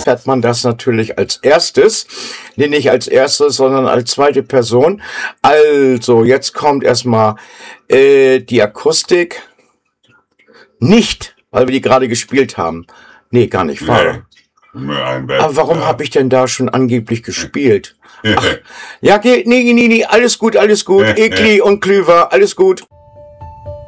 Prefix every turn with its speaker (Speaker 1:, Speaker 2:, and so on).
Speaker 1: fährt man das natürlich als erstes. Nee, nicht als erstes, sondern als zweite Person. Also, jetzt kommt erstmal die Akustik. Nicht, weil wir die gerade gespielt haben. Nee, gar nicht, Vater. Aber warum habe ich denn da schon angeblich gespielt? Ach, ja, nee, alles gut. Egli und Klüver, alles gut.